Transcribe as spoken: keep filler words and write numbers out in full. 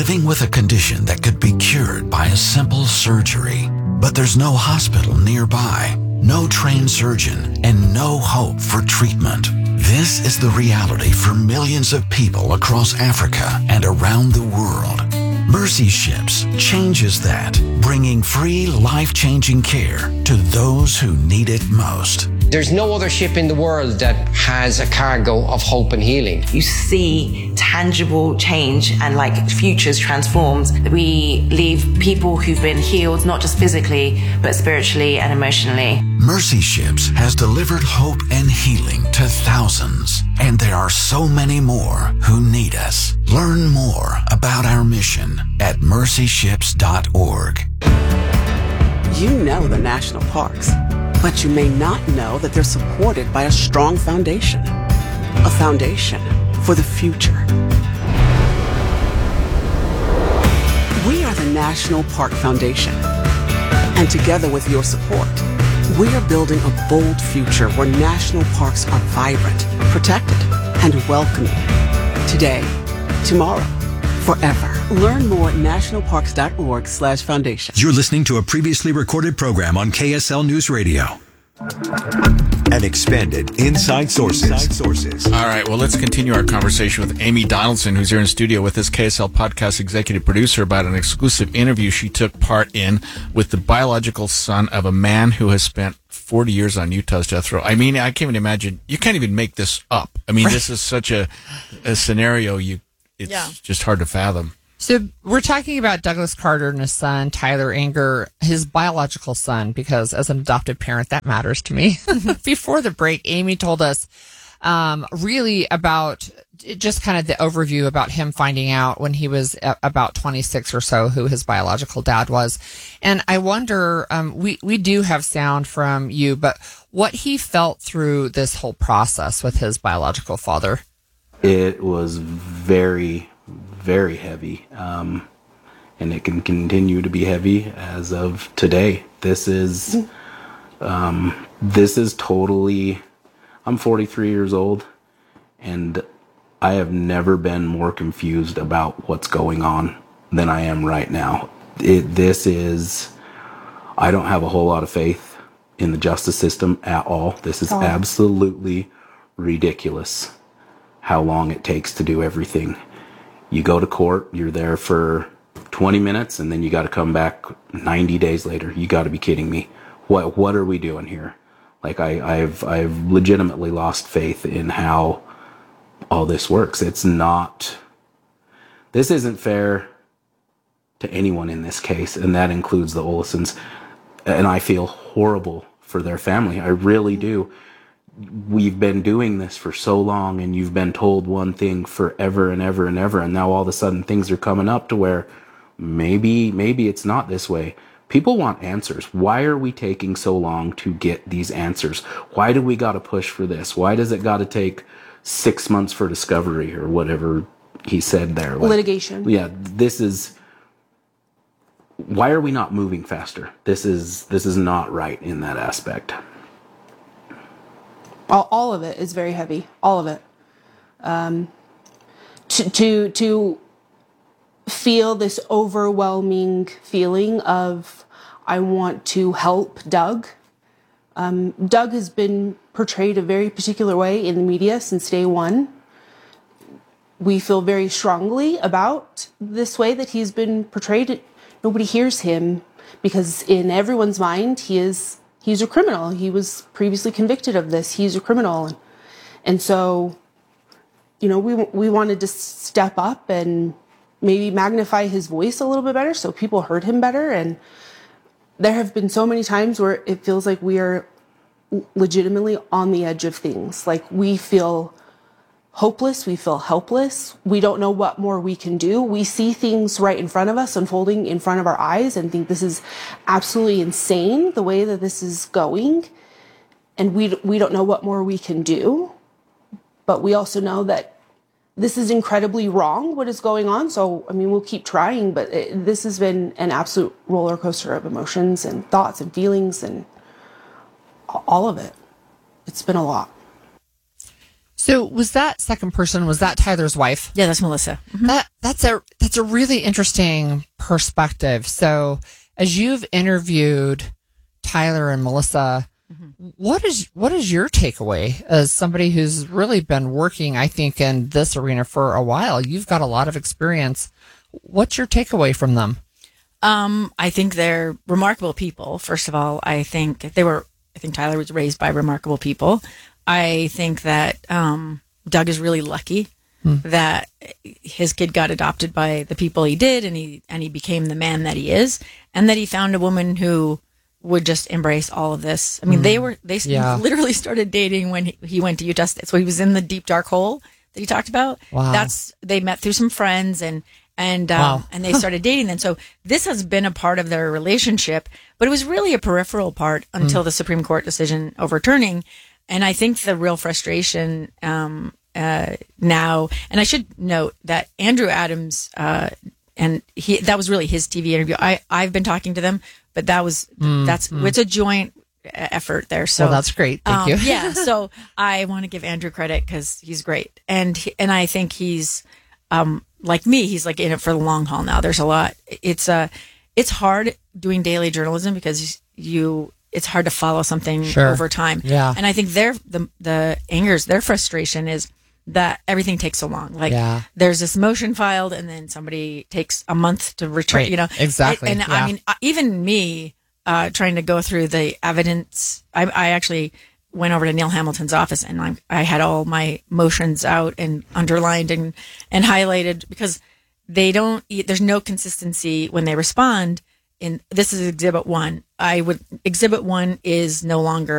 living with a condition that could be cured by a simple surgery. But there's no hospital nearby, no trained surgeon, and no hope for treatment. This is the reality for millions of people across Africa and around the world. Mercy Ships changes that, bringing free, life-changing care to those who need it most. There's no other ship in the world that has a cargo of hope and healing. You see tangible change and like futures transformed. We leave people who've been healed, not just physically, but spiritually and emotionally. Mercy Ships has delivered hope and healing to thousands, and there are so many more who need us. Learn more about our mission at mercy ships dot org. You know the national parks, but you may not know that they're supported by a strong foundation. A foundation for the future. We are the National Park Foundation. And together with your support, we are building a bold future where national parks are vibrant, protected, and welcoming. Today, tomorrow, forever. Learn more at national parks dot org slash foundation. You're listening to a previously recorded program on K S L News Radio. And expanded Inside Sources. Inside Sources. All right, well, let's continue our conversation with Amy Donaldson, who's here in studio with us, K S L Podcast executive producer, about an exclusive interview she took part in with the biological son of a man who has spent forty years on Utah's death row. I mean, I can't even imagine. You can't even make this up. I mean, right. This is such a, a scenario you it's yeah. just hard to fathom. So we're talking about Douglas Carter and his son, Tyler Anger, his biological son, because as an adoptive parent, that matters to me. Before the break, Amy told us um, really about just kind of the overview about him finding out when he was a- about twenty-six or so who his biological dad was. And I wonder, um, we, we do have sound from you, but what he felt through this whole process with his biological father. It was very, very heavy, um, and it can continue to be heavy as of today. This is, um, this is totally, I'm forty-three years old, and I have never been more confused about what's going on than I am right now. It, this is, I don't have a whole lot of faith in the justice system at all. This is oh. absolutely ridiculous how long it takes to do everything. You go to court, you're there for twenty minutes, and then you got to come back ninety days later. You got to be kidding me. What what are we doing here? Like I, I've I've legitimately lost faith in how all this works. It's not. This isn't fair to anyone in this case, and that includes the Olsons. And I feel horrible for their family. I really do. We've been doing this for so long, and you've been told one thing forever and ever and ever, and now all of a sudden things are coming up to where maybe maybe it's not this way. People want answers. Why are we taking so long to get these answers? Why do we got to push for this? Why does it got to take six months for discovery or whatever he said there? Like, litigation. Yeah, this is. Why are we not moving faster? This is this is not right in that aspect. All, all of it is very heavy. All of it. Um, to, to, to feel this overwhelming feeling of, I want to help Doug. Um, Doug has been portrayed a very particular way in the media since day one. We feel very strongly about this way that he's been portrayed. Nobody hears him because in everyone's mind, he is He's a criminal. He was previously convicted of this. He's a criminal. And, and so, you know, we we wanted to step up and maybe magnify his voice a little bit better so people heard him better. And there have been so many times where it feels like we are legitimately on the edge of things. Like we feel hopeless. We feel helpless. We don't know what more we can do. We see things right in front of us unfolding in front of our eyes and think this is absolutely insane the way that this is going. And we we don't know what more we can do. But we also know that this is incredibly wrong, what is going on. So, I mean, we'll keep trying, but it, this has been an absolute roller coaster of emotions and thoughts and feelings and all of it. It's been a lot. So was that second person, was that Tyler's wife? Yeah, that's Melissa. Mm-hmm. That that's a that's a really interesting perspective. So as you've interviewed Tyler and Melissa, mm-hmm. what is what is your takeaway as somebody who's really been working, I think, in this arena for a while? You've got a lot of experience. What's your takeaway from them? Um, I think they're remarkable people. First of all, I think they were. I think Tyler was raised by remarkable people. I think that um, Doug is really lucky hmm. that his kid got adopted by the people he did, and he and he became the man that he is, and that he found a woman who would just embrace all of this. I mean, mm. they were they yeah. literally started dating when he, he went to Utah State. So he was in the deep dark hole that he talked about. Wow. That's they met through some friends and. And um, wow. and they started dating then. So this has been a part of their relationship, but it was really a peripheral part until mm. the Supreme Court decision overturning. And I think the real frustration um, uh, now, and I should note that Andrew Adams, uh, and he that was really his T V interview. I I've been talking to them, but that was mm. that's mm. it's a joint effort there. So well, that's great. Thank um, you. yeah. So I want to give Andrew credit because he's great, and he, and I think he's. Um, like me, he's like in it for the long haul now. There's a lot. It's uh, it's hard doing daily journalism because you, it's hard to follow something sure. over time. Yeah. And I think their, the, the angers, their frustration is that everything takes so long. Like yeah. there's this motion filed and then somebody takes a month to return, right. you know? Exactly. And, yeah. I mean, even me, uh, trying to go through the evidence, I, I actually went over to Neil Hamilton's office and I, I had all my motions out and underlined and, and highlighted because they don't, there's no consistency when they respond. In this is exhibit one. I would, exhibit one is no longer